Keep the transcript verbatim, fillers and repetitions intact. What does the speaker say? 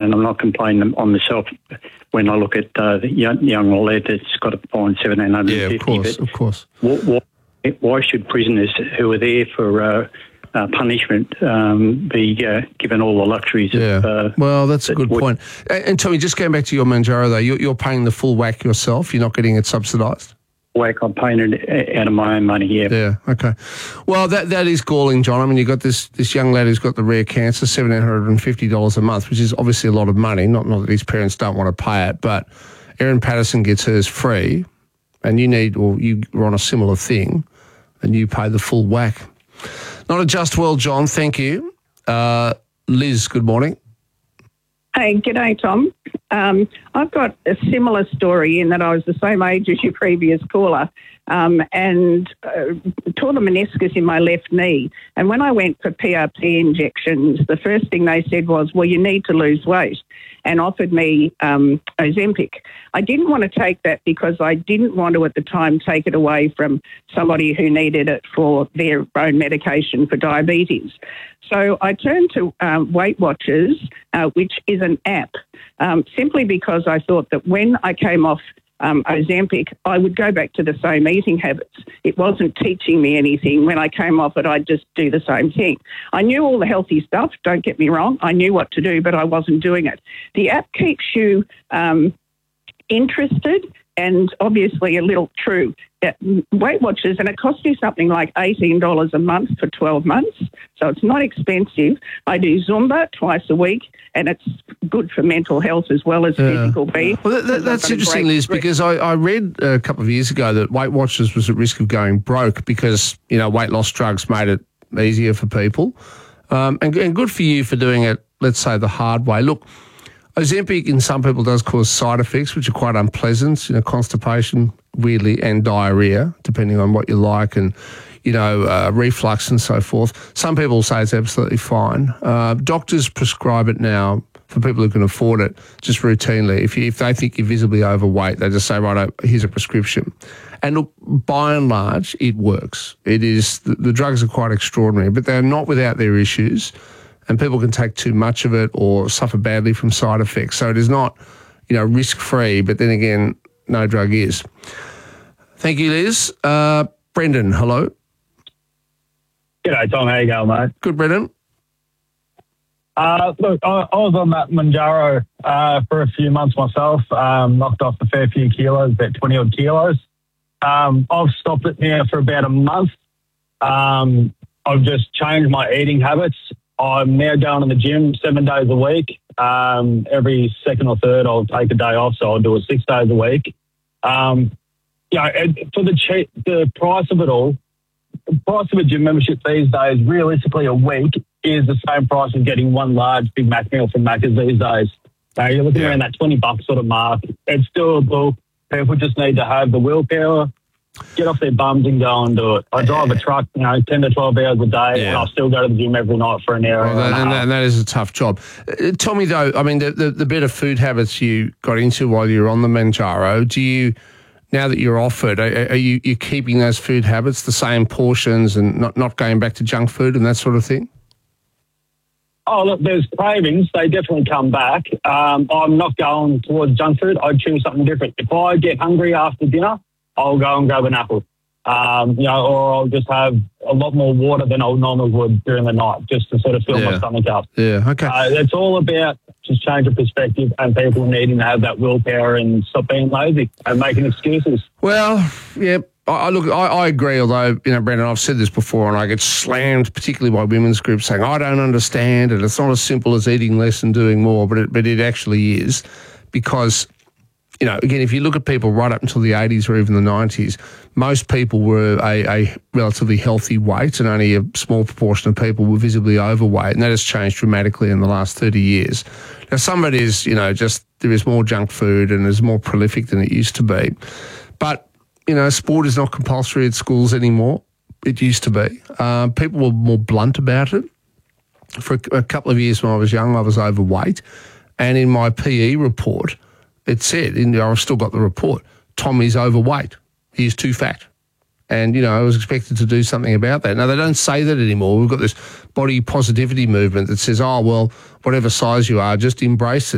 and I'm not complaining on myself when I look at uh, the young, young lad that's got a fine seventeen hundred fifty. Yeah, of course, of course. Why, why should prisoners who are there for uh, uh, punishment um, be uh, given all the luxuries? Yeah. Of, uh, well, that's a good would, point. And, and Tommy, just going back to your Manjaro, though, you're, you're paying the full whack yourself. You're not getting it subsidised. Whack, I'm paying it out of my own money. Yeah. Yeah. Okay. Well, that that is galling, John. I mean, you've got this this young lad who's got the rare cancer, seventeen hundred and fifty dollars a month, which is obviously a lot of money. Not not that his parents don't want to pay it, but Erin Patterson gets hers free, and you need, or you are on a similar thing, and you pay the full whack. Not a just world, John. Thank you, uh, Liz. Good morning. Hey, g'day, Tom. Um, I've got a similar story in that I was the same age as your previous caller um, and uh, tore the meniscus in my left knee. And when I went for P R P injections, the first thing they said was, well, you need to lose weight, and offered me um, Ozempic. I didn't want to take that because I didn't want to at the time take it away from somebody who needed it for their own medication for diabetes. So I turned to um, Weight Watchers, uh, which is an app, um, simply because I thought that when I came off um, Ozempic, I would go back to the same eating habits. It wasn't teaching me anything. When I came off it, I'd just do the same thing. I knew all the healthy stuff, don't get me wrong. I knew what to do, but I wasn't doing it. The app keeps you um, interested and obviously a little true. Weight Watchers, and it cost me something like eighteen dollars a month for twelve months, so it's not expensive. I do Zumba twice a week, and it's good for mental health as well as Yeah. physical being. Well, that, that, that's interesting, Liz, because I, I read a couple of years ago that Weight Watchers was at risk of going broke because, you know, weight loss drugs made it easier for people. Um, and, and good for you for doing it, let's say, the hard way. Look, Ozempic in some people does cause side effects, which are quite unpleasant, you know, constipation, weirdly, and diarrhea, depending on what you like, and, you know, uh, reflux and so forth. Some people say it's absolutely fine. Uh, doctors prescribe it now for people who can afford it just routinely. If, you, if they think you're visibly overweight, they just say, right, here's a prescription. And look, by and large, it works. It is, the, the drugs are quite extraordinary, but they're not without their issues. And people can take too much of it or suffer badly from side effects. So it is not, you know, risk-free, but then again, no drug is. Thank you, Liz. Uh, Brendan, hello. G'day, Tom. How you going, mate? Good, Brendan. Uh, look, I, I was on that Manjaro uh, for a few months myself, um, knocked off a fair few kilos, about twenty-odd kilos. Um, I've stopped it now for about a month. Um, I've just changed my eating habits. I'm now going to the gym seven days a week. Um, every second or third, I'll take a day off, so I'll do it six days a week. Um, you know, and for the cheap, the price of it all, the price of a gym membership these days, realistically, a week is the same price as getting one large Big Mac meal from Macca's these days. So you're looking Yeah. around that twenty bucks sort of mark. It's doable. People just need to have the willpower, get off their bums and go and do it. I drive a truck, you know, ten to twelve hours a day, Yeah. and I still go to the gym every night for an hour. Well, and a that, and, half. that, and that is a tough job. Uh, tell me, though, I mean, the, the, the better food habits you got into while you were on the Manjaro, do you, now that you're off it, are, are you you keeping those food habits, the same portions, and not, not going back to junk food and that sort of thing? Oh, look, there's cravings. They definitely come back. Um, I'm not going towards junk food. I'd choose something different. If I get hungry after dinner, I'll go and grab an apple. Um, you know, or I'll just have a lot more water than I normally would during the night, just to sort of fill Yeah. my stomach up. Yeah, okay. Uh, it's all about just change of perspective and people needing to have that willpower and stop being lazy and making excuses. Well, yeah, I, I look, I, I agree, although, you know, Brendan, I've said this before, and I get slammed, particularly by women's groups, saying, I don't understand it. It's not as simple as eating less and doing more, but it, but it actually is, because, you know, again, if you look at people right up until the eighties or even the nineties, most people were a, a relatively healthy weight, and only a small proportion of people were visibly overweight, and that has changed dramatically in the last thirty years. Now, some of it is, you know, just there is more junk food and is more prolific than it used to be. But, you know, sport is not compulsory at schools anymore. It used to be. Uh, people were more blunt about it. For a, a couple of years when I was young, I was overweight, and in my P E report, it said, and I've still got the report, Tommy's overweight. He's too fat. And, you know, I was expected to do something about that. Now, they don't say that anymore. We've got this body positivity movement that says, oh, well, whatever size you are, just embrace it.